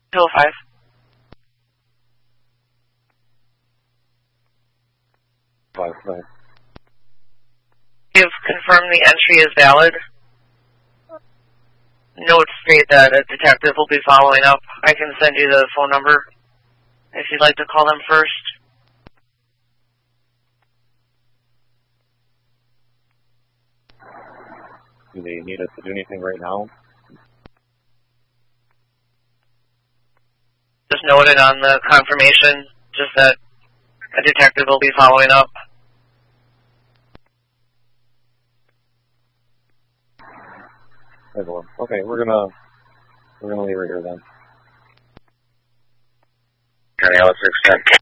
205. Bye. You've confirmed the entry is valid. Notes state that a detective will be following up. I can send you the phone number if you'd like to call them first. Do they need us to do anything right now? Just noted on the confirmation, just that a detective will be following up. Okay, we're gonna leave her here then. County Alex 610.